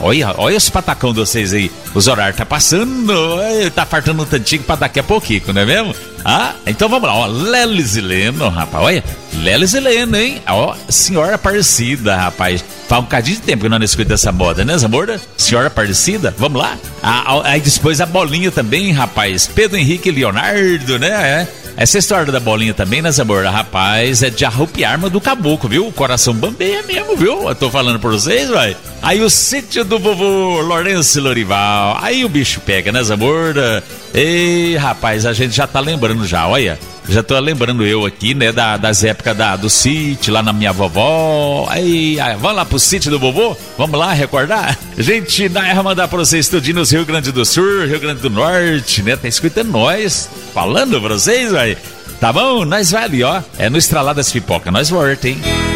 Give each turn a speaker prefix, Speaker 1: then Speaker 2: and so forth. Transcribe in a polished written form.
Speaker 1: Olha os patacão de vocês aí. Os horários tá passando, tá fartando um tantinho pra daqui a pouquinho, não é mesmo? Então vamos lá, ó, Lelis e Leno, rapaz, olha, Lelis e Leno, hein? Ó, Senhora Aparecida, rapaz. Faz um bocadinho de tempo que nós não escutamos essa moda, né, Zamorda? Senhora Aparecida, vamos lá? Aí depois a bolinha também, rapaz. Pedro Henrique e Leonardo, né? Essa história da bolinha também, né, Zamorda? Rapaz, é de arrupiar arma do caboclo, viu? O coração bambeia mesmo, viu? Eu tô falando pra vocês, vai. Aí o sítio do vovô Lourenço Lorival. Aí o bicho pega, né, Zamorda? Ei, rapaz, a gente já tá lembrando já, olha. Já tô lembrando eu aqui, né, das épocas do sítio, lá na minha vovó. Aí, vamos lá pro sítio do vovô? Vamos lá recordar? Gente, na mandar pra vocês tudinho nos Rio Grande do Sul, Rio Grande do Norte, né? Tá escutando nós, falando pra vocês, velho. Tá bom? Nós vai ali, ó. É no Estralar das Pipoca, nós volta, hein?